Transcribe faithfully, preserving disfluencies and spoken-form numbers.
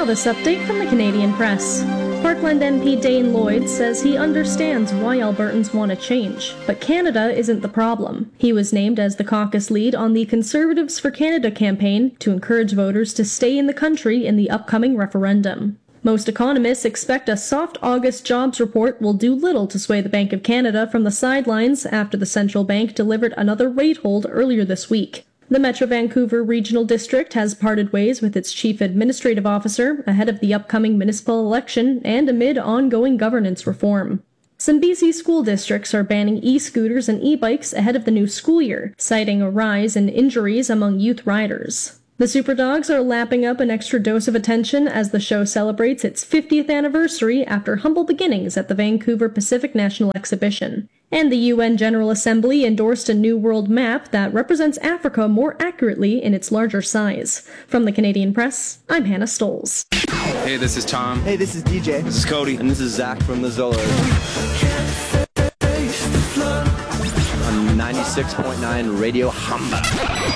Now this update from the Canadian Press. Parkland M P Dane Lloyd says he understands why Albertans want to change, but Canada isn't the problem. He was named as the caucus lead on the Conservatives for Canada campaign to encourage voters to stay in the country in the upcoming referendum. Most economists expect a soft August jobs report will do little to sway the Bank of Canada from the sidelines after the central bank delivered another rate hold earlier this week. The Metro Vancouver Regional District has parted ways with its chief administrative officer ahead of the upcoming municipal election and amid ongoing governance reform. Some B C school districts are banning e-scooters and e-bikes ahead of the new school year, citing a rise in injuries among youth riders. The Superdogs are lapping up an extra dose of attention as the show celebrates its fiftieth anniversary after humble beginnings at the Vancouver Pacific National Exhibition. And the U N General Assembly endorsed a new world map that represents Africa more accurately in its larger size. From the Canadian Press, I'm Hannah Stoles. Hey, this is Tom. Hey, this is D J. This is Cody. And this is Zach from the Zollers. On ninety-six point nine Radio Hamba.